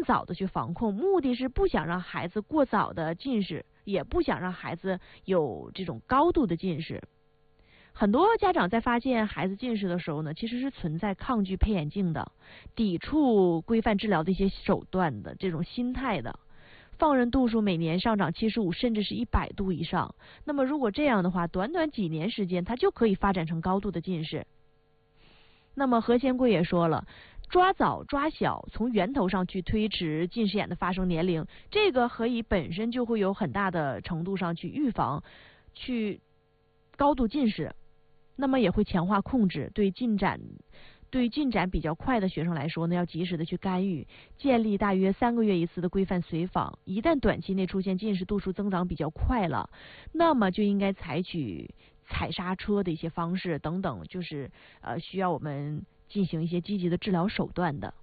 早的去防控，目的是不想让孩子过早的近视，也不想让孩子有这种高度的近视。很多家长在发现孩子近视的时候呢，其实是存在抗拒配眼镜的、抵触规范治疗的一些手段的这种心态的。放任度数每年上涨75甚至是100度以上，那么如果这样的话，短短几年时间，它就可以发展成高度的近视。那么何仙贵也说了，抓早抓小，从源头上去推迟近视眼的发生年龄，这个可以本身就会有很大的程度上去预防去高度近视。那么也会强化控制，对进展比较快的学生来说呢，要及时的去干预，建立大约3个月一次的规范随访。一旦短期内出现近视度数增长比较快了，那么就应该采取踩刹车的一些方式等等，就是需要我们进行一些积极的治疗手段的。